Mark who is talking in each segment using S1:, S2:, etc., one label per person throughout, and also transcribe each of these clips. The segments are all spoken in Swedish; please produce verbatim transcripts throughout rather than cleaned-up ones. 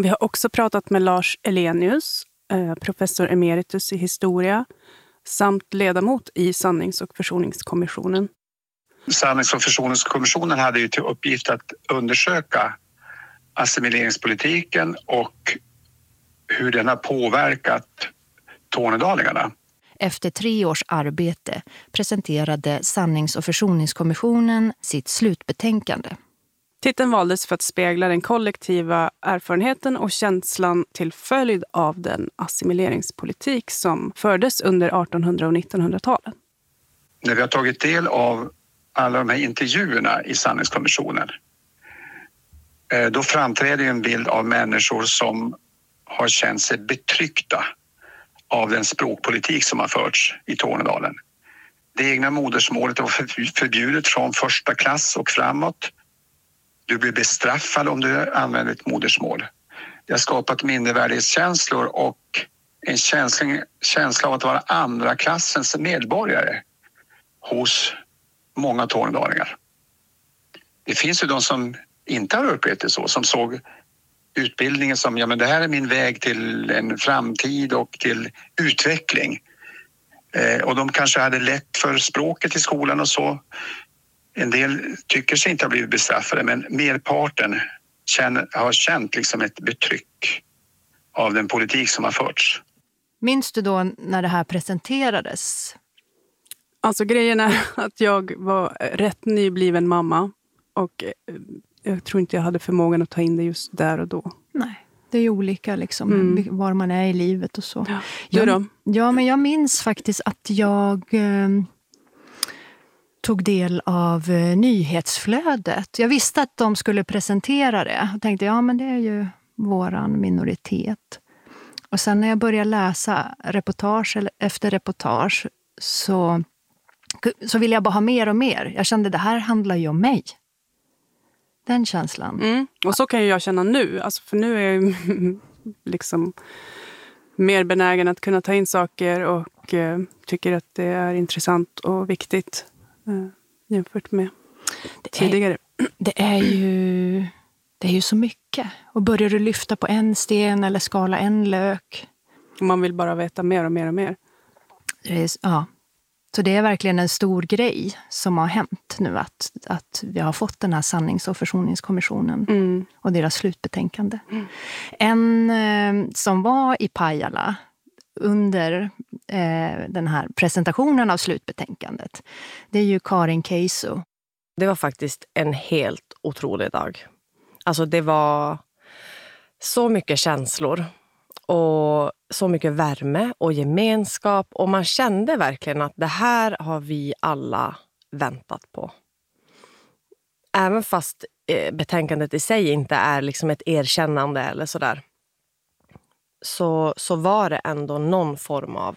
S1: Vi har också pratat med Lars Elenius, professor emeritus i historia, samt ledamot i Sannings- och försoningskommissionen.
S2: Sannings- och försoningskommissionen hade ju till uppgift att undersöka assimileringspolitiken och hur den har påverkat tornedalingarna.
S3: Efter tre års arbete presenterade Sannings- och försoningskommissionen sitt slutbetänkande.
S1: Titeln valdes för att spegla den kollektiva erfarenheten och känslan till följd av den assimileringspolitik som fördes under artonhundra- och nittonhundratalen.
S2: När vi har tagit del av alla de här intervjuerna i Sanningskommissionen, då framträder en bild av människor som har känt sig betryckta av den språkpolitik som har förts i Tornedalen. Det egna modersmålet var förbjudet från första klass och framåt. Du blir bestraffad om du använder ett modersmål. Det har skapat mindervärdighetskänslor och en känsla, känsla av att vara andra klassens medborgare hos många tornedalingar. Det finns ju de som inte har upplevt det så, som såg utbildningen som, ja men det här är min väg till en framtid och till utveckling. Eh, och de kanske hade lätt för språket i skolan och så. En del tycker sig inte ha blivit bestraffade, men merparten känner, har känt liksom ett betryck av den politik som har förts.
S3: Minns du då när det här presenterades?
S1: Alltså grejen är att jag var rätt nybliven mamma och jag tror inte jag hade förmågan att ta in det just där och då.
S3: Nej, det är ju olika liksom, mm. var man är i livet och så.
S1: Ja, du då?
S3: Ja, men jag minns faktiskt att jag eh, tog del av eh, nyhetsflödet. Jag visste att de skulle presentera det. Jag tänkte, ja men det är ju våran minoritet. Och sen när jag började läsa reportage efter reportage så, så ville jag bara ha mer och mer. Jag kände, det här handlar ju om mig. Den känslan.
S1: Mm. Och så kan ju jag känna nu. Alltså för nu är jag liksom mer benägen att kunna ta in saker och eh, tycker att det är intressant och viktigt eh, jämfört med det tidigare.
S3: Är, det är ju det är ju så mycket. Och börjar du lyfta på en sten eller skala en lök.
S1: Man vill bara veta mer och mer och mer.
S3: Det är, ja. Så det är verkligen en stor grej som har hänt nu att, att vi har fått den här Sannings- och försoningskommissionen mm. och deras slutbetänkande. Mm. En eh, som var i Pajala under eh, den här presentationen av slutbetänkandet, det är ju Karin Keisu.
S4: Det var faktiskt en helt otrolig dag. Alltså det var så mycket känslor. Och så mycket värme och gemenskap. Och man kände verkligen att det här har vi alla väntat på. Även fast eh, betänkandet i sig inte är liksom ett erkännande eller sådär. Så, så var det ändå någon form av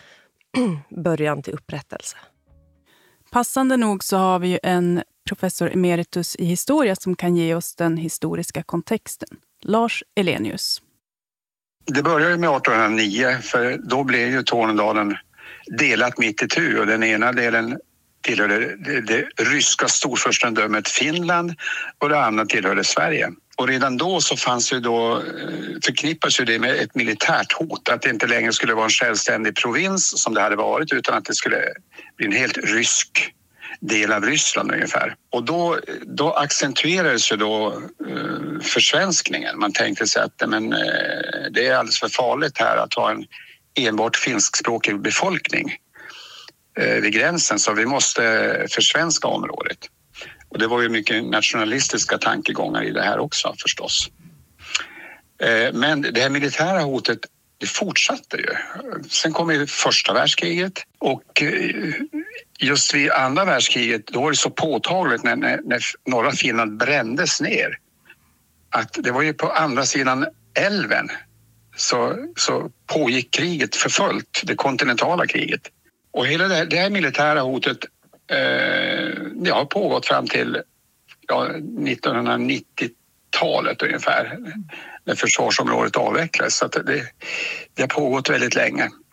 S4: början till upprättelse.
S1: Passande nog så har vi ju en professor emeritus i historia som kan ge oss den historiska kontexten. Lars Elenius.
S2: Det började med artonhundranio, för då blev ju Tornedalen delat mitt i tu och den ena delen tillhörde det, det ryska storfurstendömet Finland och det andra tillhörde Sverige. Och redan då så fanns ju då, förknippas ju det med ett militärt hot, att det inte längre skulle vara en självständig provins som det hade varit, utan att det skulle bli en helt rysk del av Ryssland ungefär. Och då, då accentuerades ju då uh, försvenskningen. Man tänkte sig att men, uh, det är alldeles för farligt här att ha en enbart finskspråkig befolkning uh, vid gränsen, så vi måste försvenska området. Och det var ju mycket nationalistiska tankegångar i det här också förstås. Uh, men det här militära hotet, det fortsatte ju. Sen kom ju första världskriget och uh, just vid andra världskriget, då var det så påtagligt när, när, när norra Finland brändes ner. Att det var ju på andra sidan älven så, så pågick kriget för fullt, det kontinentala kriget. Och hela det här, det här militära hotet eh, det har pågått fram till ja, nittonhundranittiotalet ungefär, när försvarsområdet avvecklades. Så att det, det har pågått väldigt länge.